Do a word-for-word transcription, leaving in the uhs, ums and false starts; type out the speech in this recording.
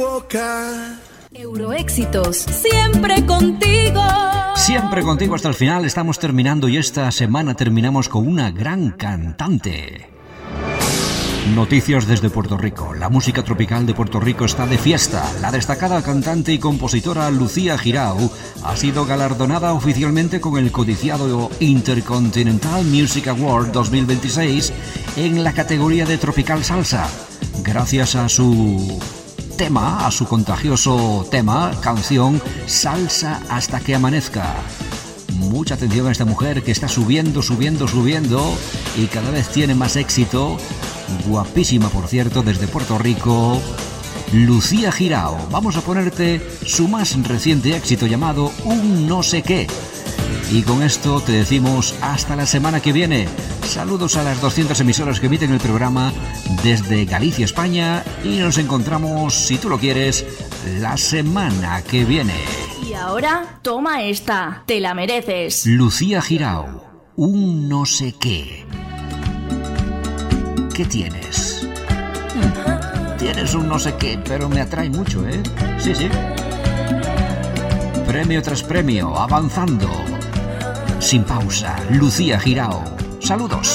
Euroéxitos, siempre contigo. Siempre contigo hasta el final. Estamos terminando y esta semana terminamos con una gran cantante. Noticias desde Puerto Rico. La música tropical de Puerto Rico está de fiesta. La destacada cantante y compositora Lucía Girao ha sido galardonada oficialmente con el codiciado Intercontinental Music Award dos mil veintiséis en la categoría de Tropical Salsa, gracias a su tema, a su contagioso tema, canción Salsa hasta que amanezca. Mucha atención a esta mujer que está subiendo, subiendo, subiendo y cada vez tiene más éxito. Guapísima, por cierto, desde Puerto Rico, Lucía Girao. Vamos a ponerte su más reciente éxito llamado Un no sé qué. Y con esto te decimos hasta la semana que viene. Saludos a las doscientas emisoras que emiten el programa desde Galicia, España, y nos encontramos, si tú lo quieres, la semana que viene. Y ahora, toma esta, te la mereces. Lucía Girao, Un no sé qué. ¿Qué tienes? Tienes un no sé qué, pero me atrae mucho, ¿eh? Sí, sí. Premio tras premio, avanzando. Sin pausa, Lucía Girao. Saludos.